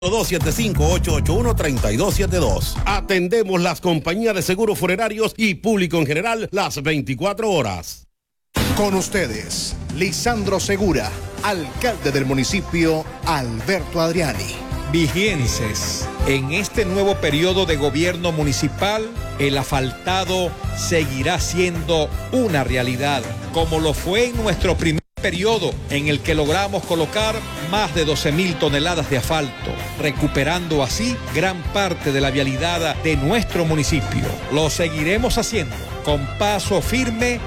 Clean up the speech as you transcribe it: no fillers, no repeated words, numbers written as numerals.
275-881-3272. Atendemos las compañías de seguros funerarios y público en general las 24 horas. Con ustedes, Lisandro Segura, alcalde del municipio Alberto Adriani. Vigienses, en este nuevo periodo de gobierno municipal, el asfaltado seguirá siendo una realidad, como lo fue en nuestro primer periodo en el que logramos colocar más de 12.000 toneladas de asfalto, recuperando así gran parte de la vialidad de nuestro municipio. Lo seguiremos haciendo con paso firme